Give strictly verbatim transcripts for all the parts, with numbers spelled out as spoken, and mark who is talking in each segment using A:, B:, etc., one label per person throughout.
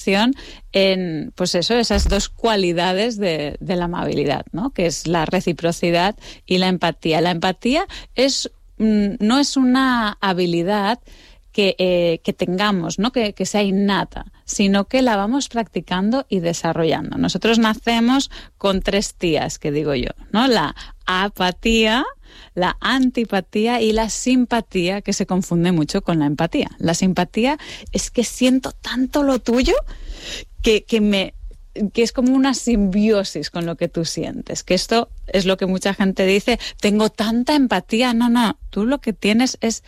A: en, pues eso, esas dos cualidades de, de la amabilidad, ¿no? Que es la reciprocidad y la empatía. La empatía es, no es una habilidad que, eh, que tengamos, ¿no? Que, que sea innata, sino que la vamos practicando y desarrollando. Nosotros nacemos con tres tías, que digo yo, ¿no? La apatía, la antipatía y la simpatía, que se confunde mucho con la empatía. La simpatía es que siento tanto lo tuyo que, que me... que es como una simbiosis con lo que tú sientes, que esto es lo que mucha gente dice, tengo tanta empatía. No, no, tú lo que tienes es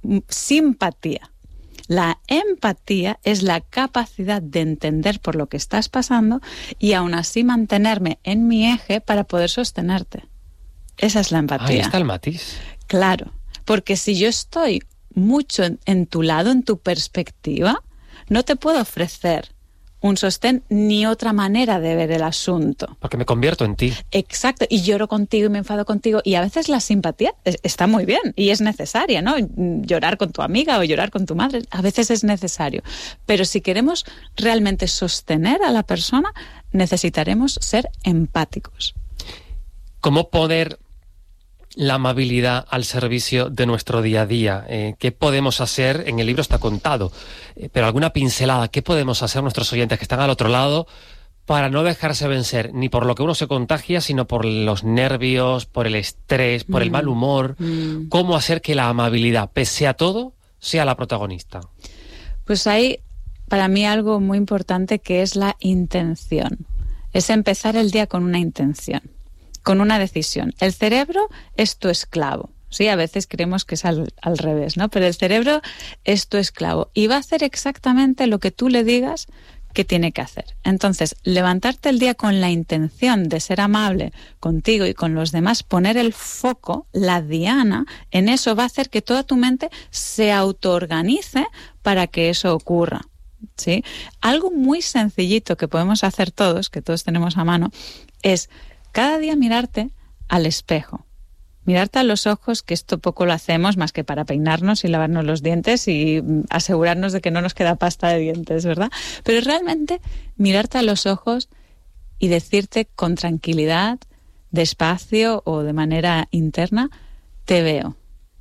A: simpatía. La empatía es la capacidad de entender por lo que estás pasando y aún así mantenerme en mi eje para poder sostenerte. Esa es la empatía.
B: Ahí está el matiz.
A: Claro, porque si yo estoy mucho en, en tu lado, en tu perspectiva, no te puedo ofrecer un sostén ni otra manera de ver el asunto.
B: Porque me convierto en ti.
A: Exacto, y lloro contigo y me enfado contigo. Y a veces la simpatía está muy bien y es necesaria, ¿no? Llorar con tu amiga o llorar con tu madre, a veces es necesario. Pero si queremos realmente sostener a la persona, necesitaremos ser empáticos.
B: ¿Cómo poner la amabilidad al servicio de nuestro día a día? Eh, ¿Qué podemos hacer? En el libro está contado, eh, pero alguna pincelada, ¿qué podemos hacer nuestros oyentes que están al otro lado para no dejarse vencer ni por lo que uno se contagia, sino por los nervios, por el estrés, por mm. el mal humor? Mm. ¿Cómo hacer que la amabilidad, pese a todo, sea la protagonista?
A: Pues hay, para mí, algo muy importante que es la intención. Es empezar el día con una intención, con una decisión. El cerebro es tu esclavo. Sí, a veces creemos que es al, al revés, ¿no? Pero el cerebro es tu esclavo y va a hacer exactamente lo que tú le digas que tiene que hacer. Entonces, levantarte el día con la intención de ser amable contigo y con los demás, poner el foco, la diana, en eso va a hacer que toda tu mente se autoorganice para que eso ocurra. ¿Sí? Algo muy sencillito que podemos hacer todos, que todos tenemos a mano, es cada día mirarte al espejo, mirarte a los ojos, que esto poco lo hacemos más que para peinarnos y lavarnos los dientes y asegurarnos de que no nos queda pasta de dientes, ¿verdad? Pero realmente mirarte a los ojos y decirte con tranquilidad, despacio o de manera interna, te veo,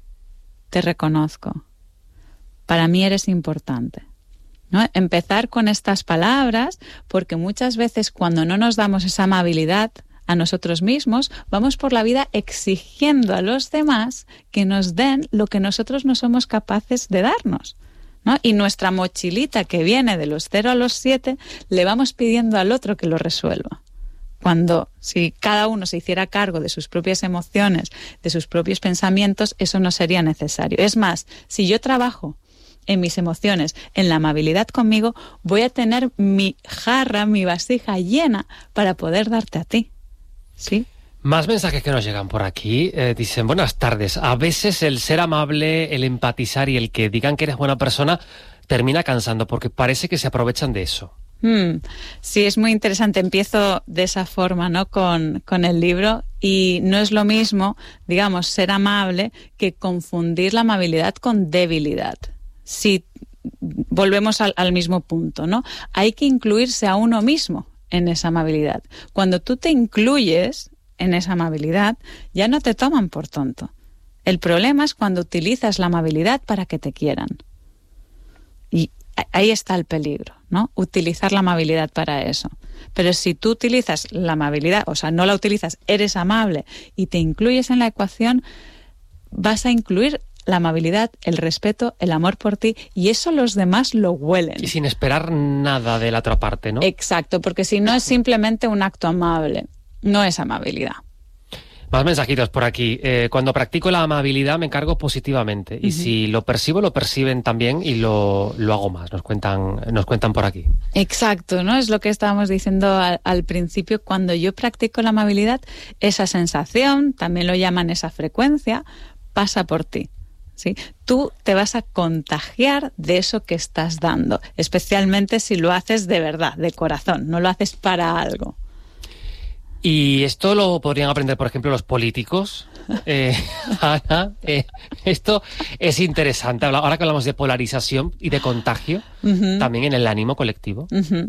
A: te reconozco, para mí eres importante. ¿No? Empezar con estas palabras, porque muchas veces cuando no nos damos esa amabilidad a nosotros mismos, vamos por la vida exigiendo a los demás que nos den lo que nosotros no somos capaces de darnos, ¿no? Y nuestra mochilita que viene de los cero a los siete, le vamos pidiendo al otro que lo resuelva. Cuando si cada uno se hiciera cargo de sus propias emociones, de sus propios pensamientos, eso no sería necesario. Es más, si yo trabajo en mis emociones, en la amabilidad conmigo, voy a tener mi jarra, mi vasija llena para poder darte a ti. ¿Sí?
B: Más mensajes que nos llegan por aquí. Eh, dicen, buenas tardes. A veces el ser amable, el empatizar y el que digan que eres buena persona termina cansando porque parece que se aprovechan de eso.
A: Mm, sí, es muy interesante. Empiezo de esa forma, ¿no? Con, con el libro, y no es lo mismo, digamos, ser amable que confundir la amabilidad con debilidad. Si volvemos al, al mismo punto, ¿no? Hay que incluirse a uno mismo en esa amabilidad. Cuando tú te incluyes en esa amabilidad, ya no te toman por tonto. El problema es cuando utilizas la amabilidad para que te quieran. Y ahí está el peligro, ¿no? Utilizar la amabilidad para eso. Pero si tú utilizas la amabilidad, o sea, no la utilizas, eres amable y te incluyes en la ecuación, vas a incluir la amabilidad, el respeto, el amor por ti, y eso los demás lo huelen.
B: Y sin esperar nada de la otra parte, ¿no?
A: Exacto, porque si no es simplemente un acto amable, no es amabilidad.
B: Más mensajitos por aquí. Eh, cuando practico la amabilidad me encargo positivamente. Y uh-huh. si lo percibo, lo perciben también y lo, lo hago más. Nos cuentan, nos cuentan por aquí.
A: Exacto, ¿no? Es lo que estábamos diciendo al, al principio. Cuando yo practico la amabilidad, esa sensación, también lo llaman esa frecuencia, pasa por ti. ¿Sí? Tú te vas a contagiar de eso que estás dando, especialmente si lo haces de verdad, de corazón, no lo haces para algo.
B: Y esto lo podrían aprender, por ejemplo, los políticos. Eh, Ana, eh, esto es interesante. Ahora que hablamos de polarización y de contagio, uh-huh. también en el ánimo colectivo.
A: Uh-huh.